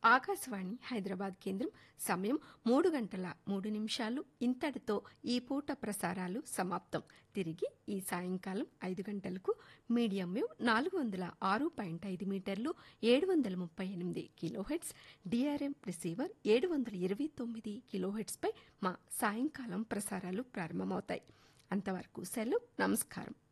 ఆకాశవాణి హైదరాబాద్ కేంద్రం సమయం 3:03 ఇంతటితో ఈ పూట ప్రసారాలు సమాప్తం. తిరిగి ఈ సాయంకాలం 5 గంటలకు మీడియం వేవ్ 406.5 మీటర్లు 738 కిలోహెర్ట్జ్, డిఆర్ఎం రిసీవర్ 729 కిలోహెర్ట్జ్ పై మా సాయంకాలం ప్రసారాలు ప్రారంభమవుతాయి. అంతవరకు సెలవు, నమస్కారం.